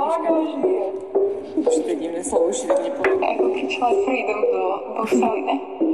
Už to divné slovo, už si tak nepoviem. Ako keď šla Freedom do Salina.